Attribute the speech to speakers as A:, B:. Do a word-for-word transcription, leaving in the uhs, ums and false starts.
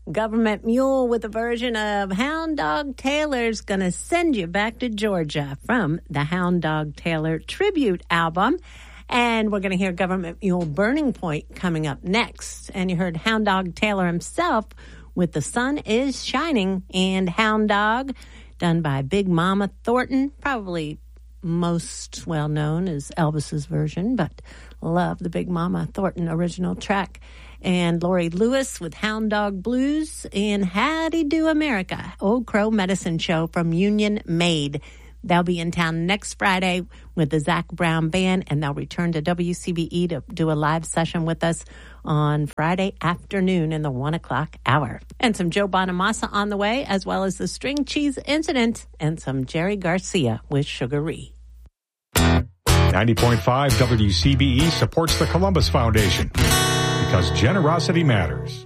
A: Government Mule with a version of Hound Dog Taylor's gonna send you back to Georgia from the Hound Dog Taylor tribute album. And we're going to hear Government Mule Burning Point coming up next. And you heard Hound Dog Taylor himself with The Sun is Shining and Hound Dog, done by Big Mama Thornton, probably most well known as Elvis's version, but love the Big Mama Thornton original track. And Lori Lewis with Hound Dog Blues and Howdy Do America, Old Crow Medicine Show from Union Made. They'll be in town next Friday with the Zach Brown Band, and they'll return to W C B E to do a live session with us on Friday afternoon in the one o'clock hour. And some Joe Bonamassa on the way, as well as the String Cheese Incident and some Jerry Garcia with Sugaree.
B: ninety point five W C B E supports the Columbus Foundation because generosity matters.